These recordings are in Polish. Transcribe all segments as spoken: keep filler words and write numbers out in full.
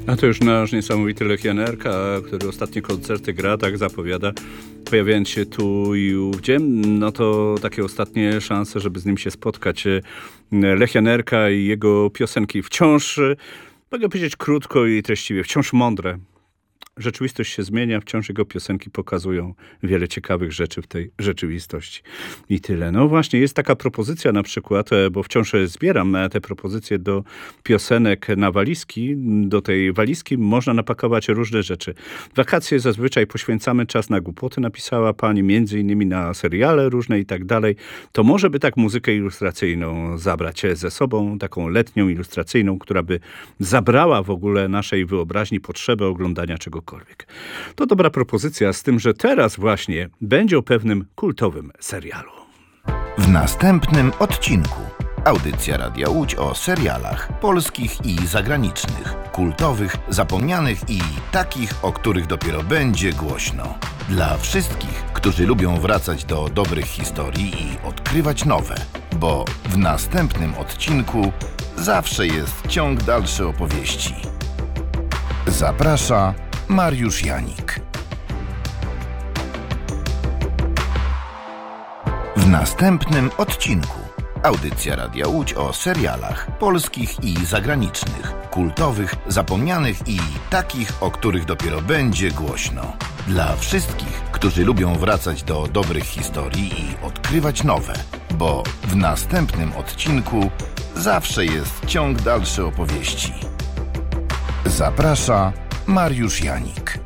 A to już nasz niesamowity Lech Janerka, który ostatnie koncerty gra, tak zapowiada, pojawiając się tu i ówdzie. No to takie ostatnie szanse, żeby z nim się spotkać. Lech Janerka i jego piosenki wciąż, mogę powiedzieć krótko i treściwie, wciąż mądre. Rzeczywistość się zmienia, wciąż jego piosenki pokazują wiele ciekawych rzeczy w tej rzeczywistości. I tyle. No właśnie, jest taka propozycja na przykład, bo wciąż zbieram te propozycje do piosenek na walizki. Do tej walizki można napakować różne rzeczy. Wakacje zazwyczaj poświęcamy czas na głupoty, napisała pani, między innymi na seriale różne i tak dalej. To może by tak muzykę ilustracyjną zabrać ze sobą, taką letnią, ilustracyjną, która by zabrała w ogóle naszej wyobraźni potrzebę oglądania czegoś. To dobra propozycja, z tym, że teraz właśnie będzie o pewnym kultowym serialu. W następnym odcinku audycja Radia Łódź o serialach polskich i zagranicznych, kultowych, zapomnianych i takich, o których dopiero będzie głośno. Dla wszystkich, którzy lubią wracać do dobrych historii i odkrywać nowe, bo w następnym odcinku zawsze jest ciąg dalszy opowieści. Zaprasza Mariusz Janik. W następnym odcinku audycja Radia Łódź o serialach polskich i zagranicznych, kultowych, zapomnianych i takich, o których dopiero będzie głośno. Dla wszystkich, którzy lubią wracać do dobrych historii i odkrywać nowe, bo w następnym odcinku zawsze jest ciąg dalszy opowieści. Zaprasza Mariusz Janik.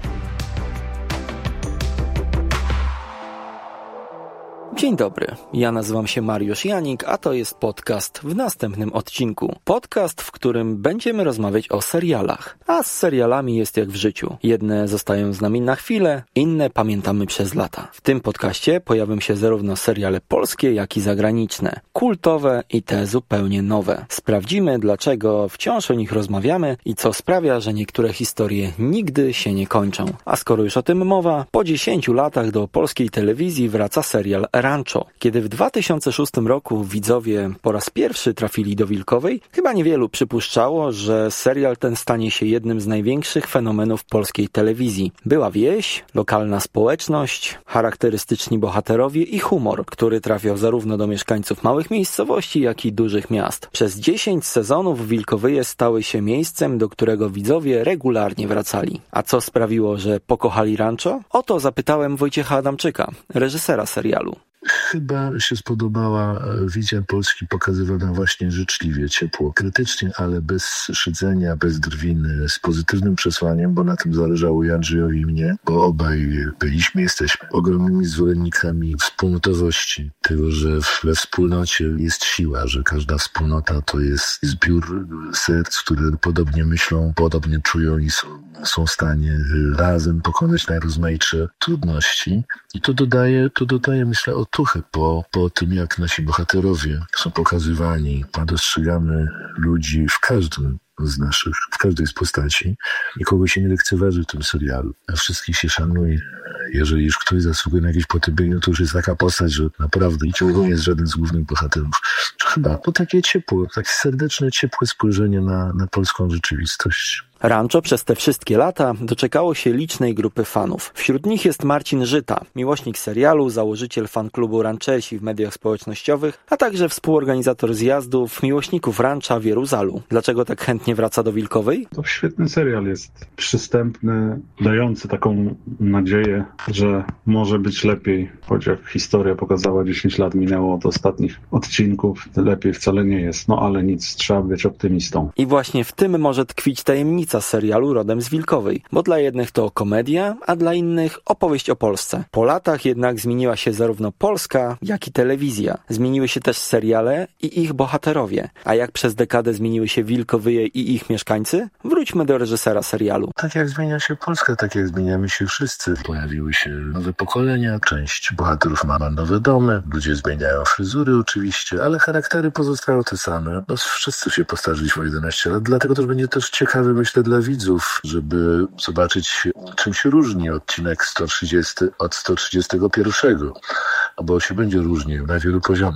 Dzień dobry, ja nazywam się Mariusz Janik, a to jest podcast w następnym odcinku. Podcast, w którym będziemy rozmawiać o serialach. A z serialami jest jak w życiu. Jedne zostają z nami na chwilę, inne pamiętamy przez lata. W tym podcaście pojawią się zarówno seriale polskie, jak i zagraniczne. Kultowe i te zupełnie nowe. Sprawdzimy, dlaczego wciąż o nich rozmawiamy i co sprawia, że niektóre historie nigdy się nie kończą. A skoro już o tym mowa, po dziesięciu latach do polskiej telewizji wraca serial Rancho. Kiedy w dwa tysiące szóstym roku widzowie po raz pierwszy trafili do Wilkowej, chyba niewielu przypuszczało, że serial ten stanie się jednym z największych fenomenów polskiej telewizji. Była wieś, lokalna społeczność, charakterystyczni bohaterowie i humor, który trafiał zarówno do mieszkańców małych miejscowości, jak i dużych miast. Przez dziesięć sezonów Wilkowyje stały się miejscem, do którego widzowie regularnie wracali. A co sprawiło, że pokochali Rancho? O to zapytałem Wojciecha Adamczyka, reżysera serialu. Chyba się spodobała wizja Polski pokazywana właśnie życzliwie, ciepło, krytycznie, ale bez szydzenia, bez drwiny, z pozytywnym przesłaniem, bo na tym zależało i Andrzejowi i mnie, bo obaj byliśmy, jesteśmy ogromnymi zwolennikami wspólnotowości, tego, że we wspólnocie jest siła, że każda wspólnota to jest zbiór serc, które podobnie myślą, podobnie czują i są, są w stanie razem pokonać najrozmaitsze trudności. I to dodaje, to dodaje, myślę, otuchy po, po tym, jak nasi bohaterowie są pokazywani. Dostrzegamy ludzi w każdym z naszych, w każdej z postaci. Nikogo się nie lekceważy w tym serialu. A wszystkich się szanuje. Jeżeli już ktoś zasługuje na jakieś potępienie, to już jest taka postać, że naprawdę i ciągle nie jest żaden z głównych bohaterów. Chyba to takie ciepło, takie serdeczne, ciepłe spojrzenie na, na polską rzeczywistość. Rancho przez te wszystkie lata doczekało się licznej grupy fanów. Wśród nich jest Marcin Żyta, miłośnik serialu, założyciel fanklubu Ranchersi w mediach społecznościowych, a także współorganizator zjazdów miłośników rancha w Jeruzalu. Dlaczego tak chętnie wraca do Wilkowej? To świetny serial, jest przystępny, dający taką nadzieję, że może być lepiej. Choć jak historia pokazała, dziesięć lat minęło od ostatnich odcinków, lepiej wcale nie jest. No ale nic, trzeba być optymistą. I właśnie w tym może tkwić tajemnica serialu rodem z Wilkowej, bo dla jednych to komedia, a dla innych opowieść o Polsce. Po latach jednak zmieniła się zarówno Polska, jak i telewizja. Zmieniły się też seriale i ich bohaterowie. A jak przez dekadę zmieniły się Wilkowyje i ich mieszkańcy? Wróćmy do reżysera serialu. Tak jak zmienia się Polska, tak jak zmieniamy się wszyscy. Pojawiły się nowe pokolenia, część bohaterów ma nowe domy, ludzie zmieniają fryzury oczywiście, ale charaktery pozostają te same. No, wszyscy się postarzyliśmy o jedenaście lat, dlatego to będzie też ciekawy, myślę, dla widzów, żeby zobaczyć, czym się różni odcinek sto trzydziesty od sto trzydziestego pierwszego, bo się będzie różnił na wielu poziomach.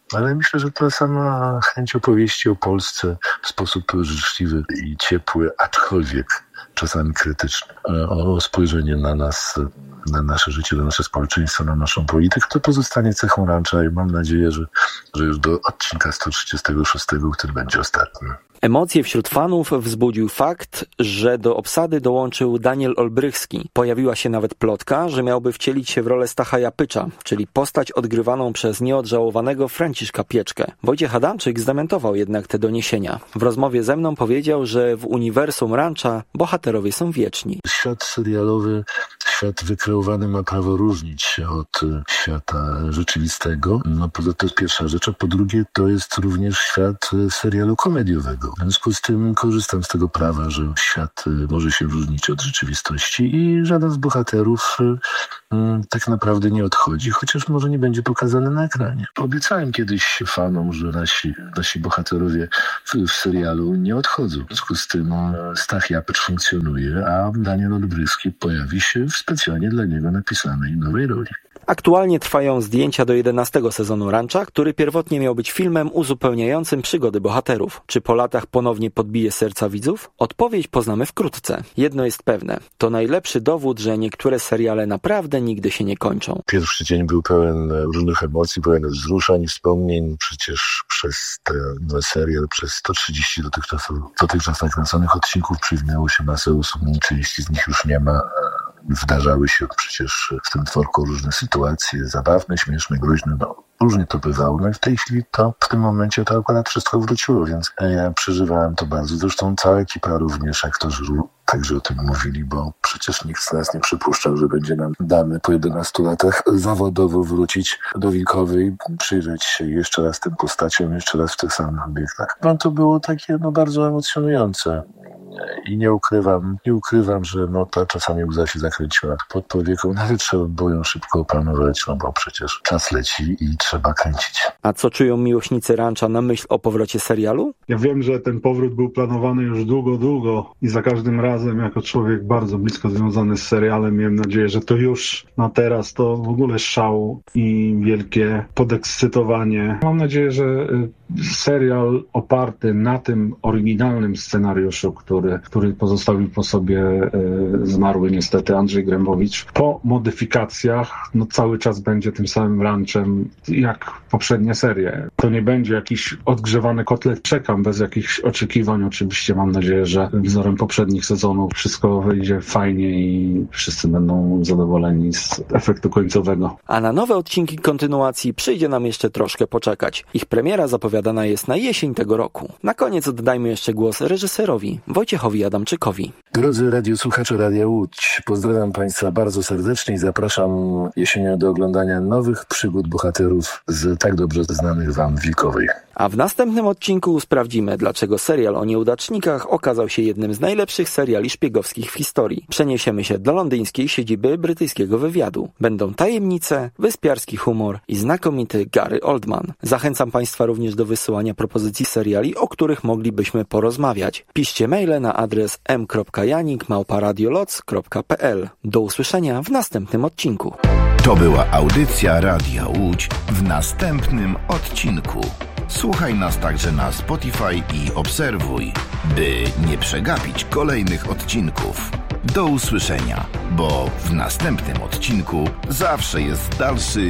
Ale myślę, że ta sama chęć opowieści o Polsce w sposób życzliwy i ciepły, aczkolwiek czasami krytyczny, o spojrzenie na nas, na nasze życie, na nasze społeczeństwo, na naszą politykę, to pozostanie cechą Rancza i mam nadzieję, że, że już do odcinka sto trzydziestego szóstego, który będzie ostatnim. Emocje wśród fanów wzbudził fakt, że do obsady dołączył Daniel Olbrychski. Pojawiła się nawet plotka, że miałby wcielić się w rolę Stacha Japycza, czyli postać odgrywaną przez nieodżałowanego Franciszka Pieczkę. Wojciech Adamczyk zdementował jednak te doniesienia. W rozmowie ze mną powiedział, że w uniwersum Rancza bohaterowie są wieczni. Świat serialowy, świat wykreowany ma prawo różnić się od świata rzeczywistego. No, to jest pierwsza rzecz, a po drugie to jest również świat serialu komediowego. W związku z tym korzystam z tego prawa, że świat może się różnić od rzeczywistości i żaden z bohaterów mm, tak naprawdę nie odchodzi, chociaż może nie będzie pokazany na ekranie. Obiecałem kiedyś fanom, że nasi, nasi bohaterowie w, w serialu nie odchodzą. W związku z tym Stach Japycz funkcjonuje, a Daniel Olbrychski pojawi się w specjalnie dla niego napisanej nowej roli. Aktualnie trwają zdjęcia do jedenastego sezonu Rancza, który pierwotnie miał być filmem uzupełniającym przygody bohaterów. Czy po latach ponownie podbije serca widzów? Odpowiedź poznamy wkrótce. Jedno jest pewne. To najlepszy dowód, że niektóre seriale naprawdę nigdy się nie kończą. Pierwszy dzień był pełen różnych emocji, pełen wzruszeń i wspomnień. Przecież przez ten serial, przez sto trzydzieści dotychczas, dotychczas nakręconych odcinków przywinęło się masę osób. Części z nich już nie ma. Wydarzały się przecież w tym tworku różne sytuacje, zabawne, śmieszne, groźne, no różnie to bywało. No i w tej chwili to, w tym momencie to akurat wszystko wróciło, więc ja przeżywałem to bardzo. Zresztą cała ekipa również, aktorzy także o tym mówili, bo przecież nikt z nas nie przypuszczał, że będzie nam dane po jedenastu latach zawodowo wrócić do Wilkowej, przyjrzeć się jeszcze raz tym postaciom, jeszcze raz w tych samych obiektach. No to było takie no bardzo emocjonujące. I nie ukrywam, nie ukrywam, że no to czasami łza się zakręciła pod powieką, nawet trzeba było ją szybko opanować, no bo przecież czas leci i trzeba kręcić. A co czują miłośnicy Rancza na myśl o powrocie serialu? Ja wiem, że ten powrót był planowany już długo, długo i za każdym razem jako człowiek bardzo blisko związany z serialem miałem nadzieję, że to już na teraz to w ogóle szał i wielkie podekscytowanie. Mam nadzieję, że serial oparty na tym oryginalnym scenariuszu, który, który pozostawił po sobie e, zmarły niestety Andrzej Grębowicz, po modyfikacjach no cały czas będzie tym samym Ranchem jak poprzednie serie. To nie będzie jakiś odgrzewany kotlet. Czekam bez jakichś oczekiwań. Oczywiście mam nadzieję, że wzorem poprzednich sezonów wszystko wyjdzie fajnie i wszyscy będą zadowoleni z efektu końcowego. A na nowe odcinki kontynuacji przyjdzie nam jeszcze troszkę poczekać. Ich premiera zapowiadana jest na jesień tego roku. Na koniec oddajmy jeszcze głos reżyserowi Wojciechowi Adamczykowi. Drodzy radiosłuchacze Radia Łódź, pozdrawiam Państwa bardzo serdecznie i zapraszam jesienią do oglądania nowych przygód bohaterów z tak dobrze znanych Wam Wilkowej. A w następnym odcinku sprawdzimy, dlaczego serial o nieudacznikach okazał się jednym z najlepszych seriali szpiegowskich w historii. Przeniesiemy się do londyńskiej siedziby brytyjskiego wywiadu. Będą tajemnice, wyspiarski humor i znakomity Gary Oldman. Zachęcam Państwa również do wysyłania propozycji seriali, o których moglibyśmy porozmawiać. Piszcie maile na adres m kropka janik małpa radioloc kropka p l. Do usłyszenia w następnym odcinku. To była audycja Radia Łódź w następnym odcinku. Słuchaj nas także na Spotify i obserwuj, by nie przegapić kolejnych odcinków. Do usłyszenia, bo w następnym odcinku zawsze jest dalszy